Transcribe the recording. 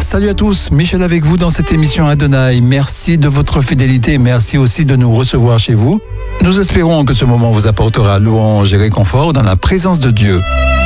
Salut à tous, Michel avec vous dans cette émission Adonai. Merci de votre fidélité, merci aussi de nous recevoir chez vous. Nous espérons que ce moment vous apportera louange et réconfort dans la présence de Dieu.